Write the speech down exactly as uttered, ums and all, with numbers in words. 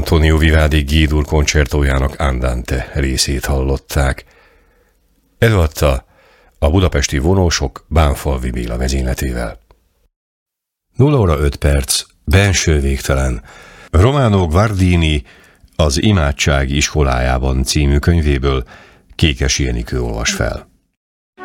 Antonio Vivaldi G-dur koncertójának Andante részét hallották. Előadta a budapesti vonósok Bánfalvi Béla vezényletével. nulla óra öt perc, benső végtelen. Romano Guardini Az imádság iskolájában című könyvéből Kékesi Enikő olvas fel.